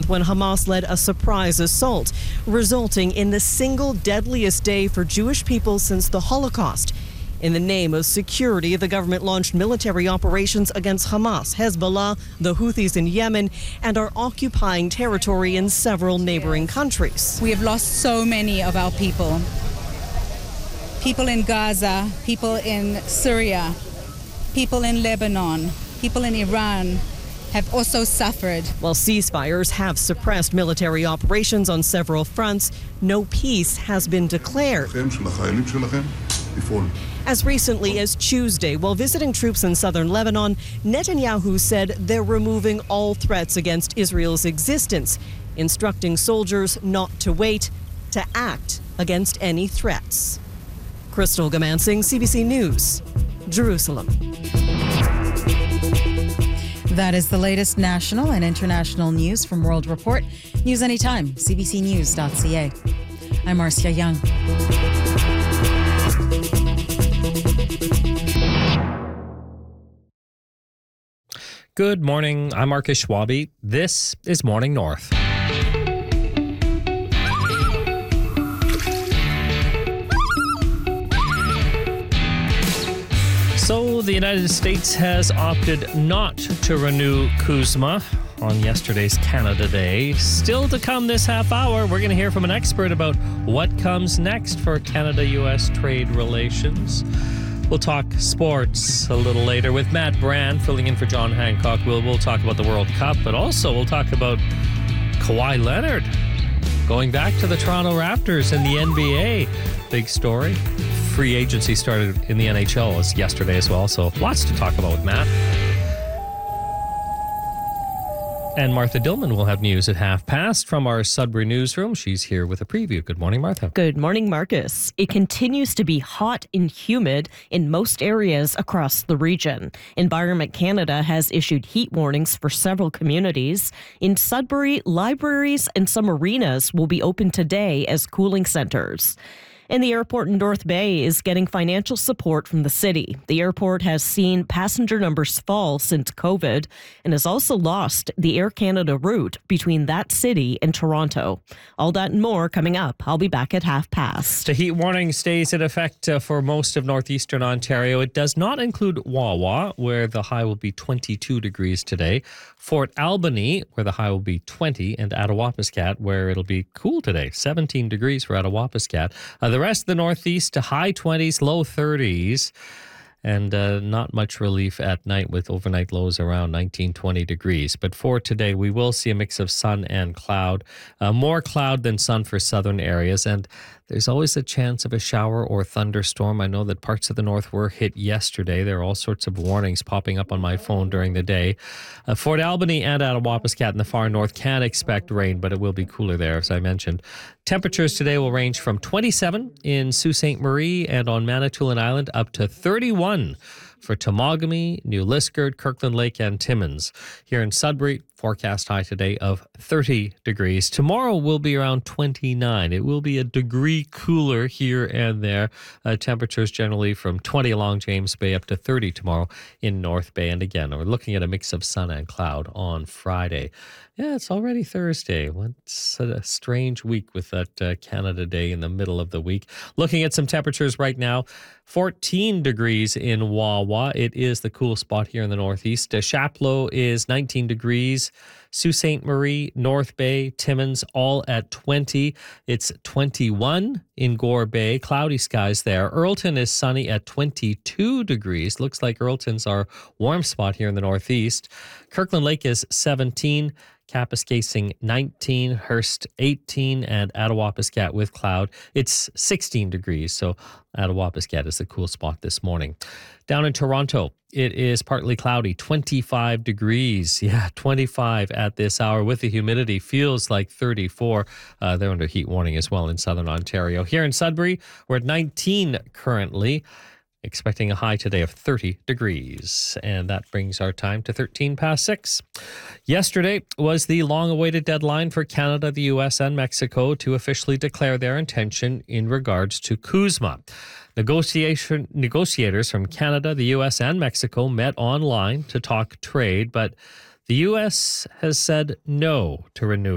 when Hamas led a surprise assault, resulting in the single deadliest day for Jewish people since the Holocaust. In the name of security, the government launched military operations against Hamas, Hezbollah, the Houthis in Yemen, and are occupying territory in several neighboring countries. We have lost so many of our people. People in Gaza, people in Syria, people in Lebanon, people in Iran have also suffered. While ceasefires have suppressed military operations on several fronts, no peace has been declared. As recently as Tuesday, while visiting troops in southern Lebanon, Netanyahu said they're removing all threats against Israel's existence, instructing soldiers not to wait, to act against any threats. Crystal Gamansing, CBC News, Jerusalem. That is the latest national and international news from World Report. News anytime, cbcnews.ca. I'm Marcia Young. Good morning. I'm Marcus Schwabe. This is Morning North. So the United States has opted not to renew CUSMA on yesterday's Canada Day. Still to come this half hour, we're going to hear from an expert about what comes next for Canada-U.S. trade relations. We'll talk sports a little later with Matt Brand filling in for John Hancock. We'll talk about the World Cup, but also we'll talk about Kawhi Leonard going back to the Toronto Raptors in the NBA. Big story. Free agency started in the NHL yesterday as well, so lots to talk about with Matt. And Martha Dillman will have news at 5:30 from our Sudbury newsroom. She's here with a preview. Good morning, Martha. Good morning, Marcus. It continues to be hot and humid in most areas across the region. Environment Canada has issued heat warnings for several communities. In Sudbury, libraries and some arenas will be open today as cooling centers. And the airport in North Bay is getting financial support from the city. The airport has seen passenger numbers fall since COVID and has also lost the Air Canada route between that city and Toronto. All that and more coming up. I'll be back at 5:30. The heat warning stays in effect for most of northeastern Ontario. It does not include Wawa, where the high will be 22 degrees today. Fort Albany, where the high will be 20, and Attawapiskat, where it'll be cool today, 17 degrees for Attawapiskat. The rest of the northeast, high 20s, low 30s, and not much relief at night with overnight lows around 19, 20 degrees. But for today, we will see a mix of sun and cloud, more cloud than sun for southern areas, and there's always a chance of a shower or thunderstorm. I know that parts of the north were hit yesterday. There are all sorts of warnings popping up on my phone during the day. Fort Albany and Attawapiskat in the far north can expect rain, but it will be cooler there, as I mentioned. Temperatures today will range from 27 in Sault Ste. Marie and on Manitoulin Island up to 31 for Temagami, New Liskeard, Kirkland Lake, and Timmins. Here in Sudbury, forecast high today of 30 degrees. Tomorrow will be around 29. It will be a degree cooler here and there. Temperatures generally from 20 along James Bay up to 30 tomorrow in North Bay. And again, we're looking at a mix of sun and cloud on Friday. Yeah, it's already Thursday. It's a strange week with that Canada Day in the middle of the week. Looking at some temperatures right now, 14 degrees in Wawa. It is the cool spot here in the northeast. Chapleau is 19 degrees. Sault Ste. Marie, North Bay, Timmins, all at 20. It's 21 in Gore Bay. Cloudy skies there. Earlton is sunny at 22 degrees. Looks like Earlton's our warm spot here in the northeast. Kirkland Lake is 17. Kapuskasing 19, Hearst 18, and Attawapiskat with cloud. It's 16 degrees, so Attawapiskat is the cool spot this morning. Down in Toronto, it is partly cloudy, 25 degrees. Yeah, 25 at this hour with the humidity. Feels like 34. They're under heat warning as well in southern Ontario. Here in Sudbury, we're at 19 currently. Expecting a high today of 30 degrees. And that brings our time to 6:13. Yesterday was the long-awaited deadline for Canada, the U.S., and Mexico to officially declare their intention in regards to CUSMA. Negotiators from Canada, the U.S., and Mexico met online to talk trade, but the U.S. has said no to renewing